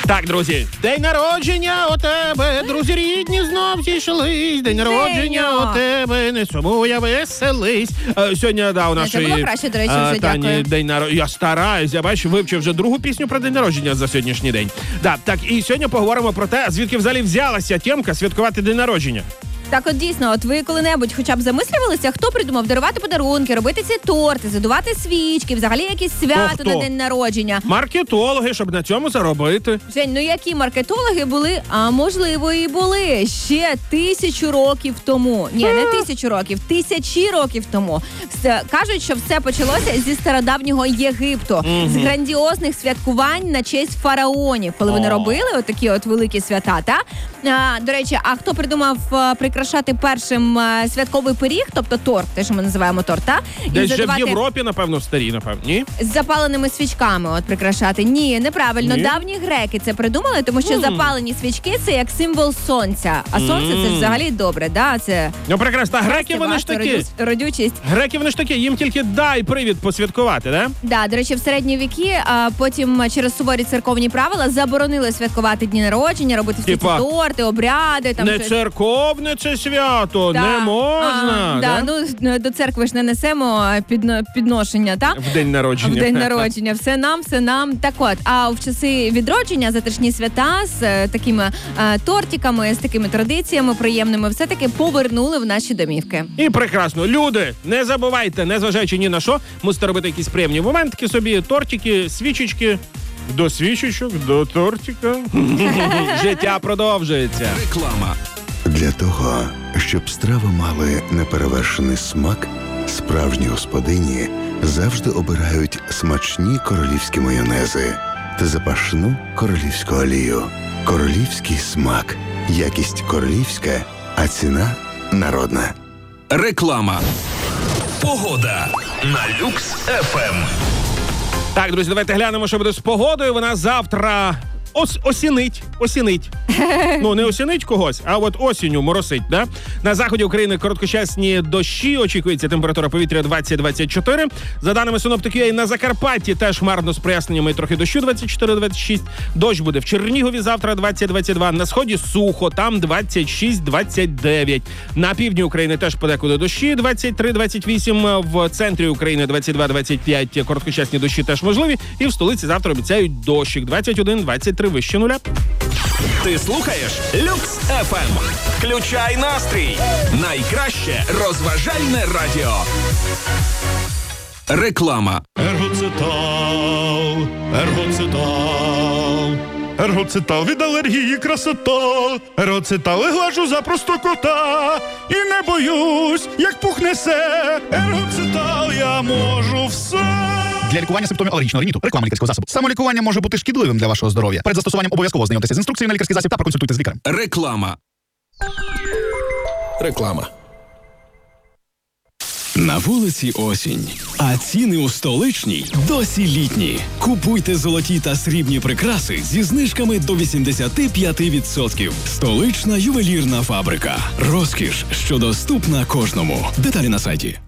Так, друзі, день народження у тебе, друзі рідні знов зійшлись. День народження у тебе, не сумуй, а веселись. Сьогодні, у нашої Це було краще, до речі, вже Тані дякую. день народження. Я стараюсь, я бачу, вивчив вже другу пісню про день народження за сьогоднішній день. Так, і сьогодні поговоримо про те, звідки взагалі взялася тємка святкувати день народження. Так от дійсно, от ви коли-небудь хоча б замислювалися, хто придумав дарувати подарунки, робити ці торти, задувати свічки, взагалі якісь свято Хто? на день народження? Маркетологи, щоб на цьому заробити. Жень, ну які маркетологи були, а можливо і були ще 1000 років тому. Ні, не 1000 років, 1000 років тому. Кажуть, що все почалося зі стародавнього Єгипту, з грандіозних святкувань на честь фараонів, коли вони робили отакі от великі свята, та? До речі, а хто придумав прикрашати першим святковий пиріг, тобто торт, те, що ми називаємо торт, та? Десь вже в Європі, напевно, в старій, напевно, ні? З запаленими свічками от прикрашати. Ні, неправильно. Ні? Давні греки це придумали, тому що запалені свічки – це як символ сонця. А сонце – це ж взагалі добре, да? Це Ну, прекрасно. А греки, вони ж такі. Родючість. Греки, вони ж такі, їм тільки дай привід посвяткувати, да? Да, до речі, в середні віки, а потім через суворі церковні правила заборонили святкувати дні народження, робити всі ці Типа, торти, обряди. Там Не щось. церковне це свято, Да. не можна. Ну, до церкви ж не несемо підношення, та? В день народження. В день народження. Все нам. Так от, а в часи відродження, затишні свята з такими тортиками, з такими традиціями приємними, все-таки повернули в наші домівки. І прекрасно. Люди, не забувайте, незважаючи ні на що, мусите робити якісь приємні моментики собі, тортики, свічечки. До свічечок, до тортика. Життя продовжується. Реклама. Для того, щоб страви мали неперевершений смак, справжні господині завжди обирають смачні королівські майонези та запашну королівську олію. Королівський смак. Якість королівська, а ціна народна. Реклама. Погода на Люкс ФМ. Так, друзі, давайте глянемо, що буде з погодою. Вона завтра осінить. Ну, не осінить когось, а от осінню моросить, да? На заході України короткочасні дощі, очікується температура повітря 20-24. За даними синоптиків, на Закарпатті теж хмарно з проясненнями і трохи дощу 24-26. Дощ буде в Чернігові завтра 20-22. На сході сухо, там 26-29. На півдні України теж подекуди дощі 23-28. В центрі України 22-25. Короткочасні дощі теж можливі. І в столиці завтра обіцяють дощик 21-23 вище нуля. Ти слухаєш Люкс ФМ. Включай настрій. Найкраще розважальне радіо. Реклама. Ергоцитал від алергії красота. Ергоцитал глажу за простокота. І не боюсь, як пухне се. Ергоцитал я можу все. Для лікування симптомів алергічного риніту. Реклама лікарського засобу. Самолікування може бути шкідливим для вашого здоров'я. Перед застосуванням обов'язково знайомтеся з інструкцією на лікарський засіб та проконсультуйте з лікарем. Реклама. На вулиці осінь, а ціни у столичній досі літні. Купуйте золоті та срібні прикраси зі знижками до 85%. Столична ювелірна фабрика. Розкіш, що доступна кожному. Деталі на сайті.